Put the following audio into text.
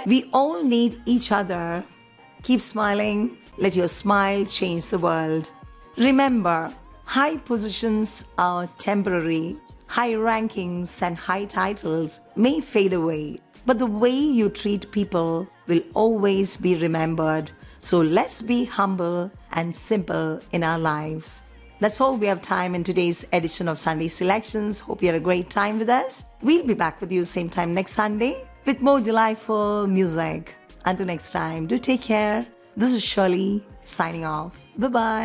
We all need each other. Keep smiling. Let your smile change the world. Remember, high positions are temporary. High rankings and high titles may fade away, but the way you treat people will always be remembered. So let's be humble and simple in our lives. That's all we have time in today's edition of Sunday Selections. Hope you had a great time with us. We'll be back with you same time next Sunday with more delightful music. Until next time, do take care. This is Shirley signing off. Bye-bye.